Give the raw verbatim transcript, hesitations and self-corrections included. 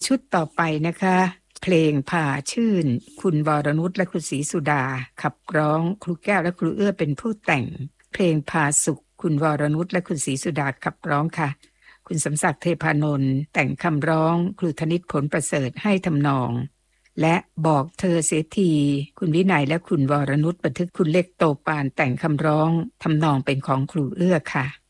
ชุดต่อไปนะคะเพลงพาชื่นคุณวรนุชและคุณศรีสุดาขับร้องครูแก้วและครูเอื้อเป็นผู้แต่งเพลงพาสุขคุณวรนุชและคุณศรีสุดาขับร้องค่ะคุณสมศักดิ์เทพานนท์แต่งคำร้องครูธนิตผลประเสริฐให้ทำนองและบอกเธอเสียทีคุณวินัยและคุณวรนุชบันทึกคุณเล็กโตปานแต่งคำร้องทำนองเป็นของครูเอื้อค่ะ